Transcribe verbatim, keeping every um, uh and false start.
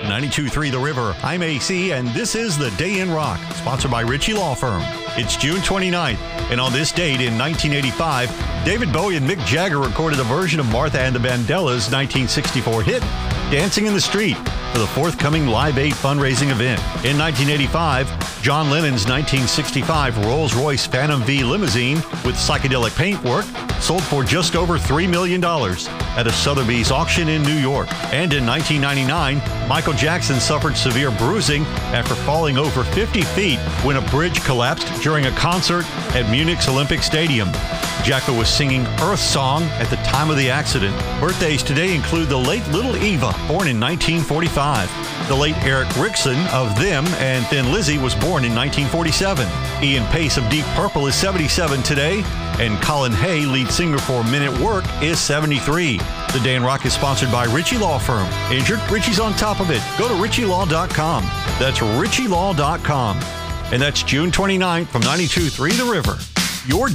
ninety-two point three The River. I'm A C, and this is The Day in Rock, sponsored by Ritchie Law Firm. It's June twenty-ninth, and on this date in nineteen eighty-five, David Bowie and Mick Jagger recorded a version of Martha and the Vandellas' nineteen sixty-four hit, Dancing in the Street, for the forthcoming Live Aid fundraising event. In nineteen eighty-five, John Lennon's nineteen sixty-five Rolls-Royce Phantom V limousine with psychedelic paintwork sold for just over three million dollars at a Sotheby's auction in New York. And in nineteen ninety-nine, Michael Jackson suffered severe bruising after falling over fifty feet when a bridge collapsed during a concert at Munich's Olympic Stadium. Jacko was singing Earth Song at the time of the accident. Birthdays today include the late Little Eva, born in nineteen forty-five. The late Eric Rickson of Them and Thin Lizzy was born in nineteen forty-seven. Ian Pace of Deep Purple is seventy-seven today. And Colin Hay, lead singer for Men at Work, is seventy-three. The Day in Rock is sponsored by Ritchie Law Firm. Injured? Ritchie's on top of it. Go to ritchie law dot com. That's ritchie law dot com. And that's June twenty-ninth from ninety-two point three The River. Your